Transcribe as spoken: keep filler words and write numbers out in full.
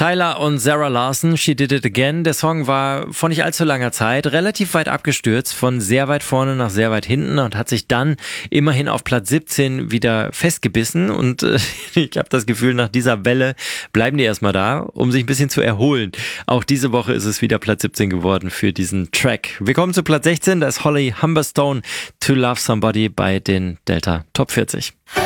Tyler und Sarah Larson, She Did It Again. Der Song war vor nicht allzu langer Zeit relativ weit abgestürzt, von sehr weit vorne nach sehr weit hinten und hat sich dann immerhin auf Platz siebzehn wieder festgebissen. Und äh, ich habe das Gefühl, nach dieser Welle bleiben die erstmal da, um sich ein bisschen zu erholen. Auch diese Woche ist es wieder Platz siebzehn geworden für diesen Track. Wir kommen zu Platz sechzehn, da ist Holly Humberstone, To Love Somebody bei den Delta Top vierzig.